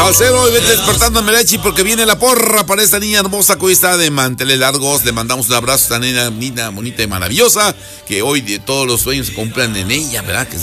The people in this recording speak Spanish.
Salcero, y vete despertando a Melechi porque viene la porra para esta niña hermosa que hoy está de manteles largos. Le mandamos un abrazo a esta niña bonita y maravillosa, que hoy de todos los sueños se cumplan en ella, ¿verdad? Que